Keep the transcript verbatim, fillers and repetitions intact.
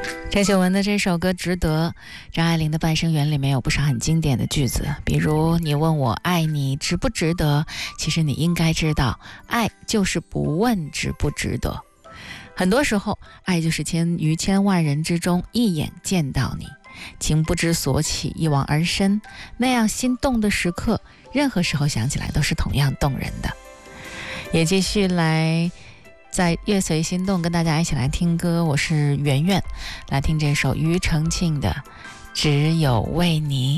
陈秀文的这首歌《值得》，张爱玲的《半生缘》里面有不少很经典的句子，比如你问我爱你值不值得，其实你应该知道，爱就是不问值不值得。很多时候，爱就是千于千万人之中一眼见到你，情不知所起，一往而深，那样心动的时刻，任何时候想起来都是同样动人的。也继续来在乐随心动跟大家一起来听歌，我是圆圆，来听这首庾澄庆的《只有为你》。